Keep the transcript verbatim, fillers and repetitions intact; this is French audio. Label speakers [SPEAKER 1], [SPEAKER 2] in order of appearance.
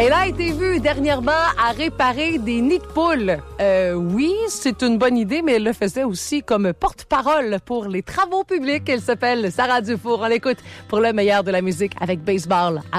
[SPEAKER 1] Elle a été vue dernièrement à réparer des nids de poules. Euh, oui, c'est une bonne idée, mais elle le faisait aussi comme porte-parole pour les travaux publics. Elle s'appelle Sarah Dufour. On l'écoute pour le meilleur de la musique avec Baseball à